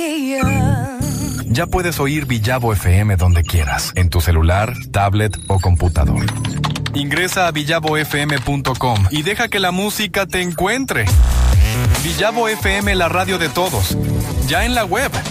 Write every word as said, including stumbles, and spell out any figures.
Ya puedes oír Villavo F M donde quieras, en tu celular, tablet o computador. Ingresa a villavo f m punto com y deja que la música te encuentre. Villavo F M, la radio de todos. Ya en la web,